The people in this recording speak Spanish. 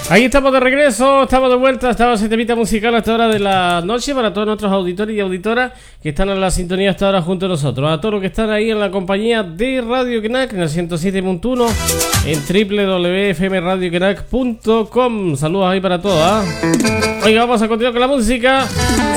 Ahí estamos de regreso, estamos de vuelta, estaba ese temita musical a esta hora de la noche para todos nuestros auditores y auditoras que están en la sintonía hasta ahora junto a nosotros, a todos los que están ahí en la compañía de Radio Knack en el 107.1 en www.fmradioknack.com. Saludos ahí para todos, ¿eh? Oiga, vamos a continuar con la música.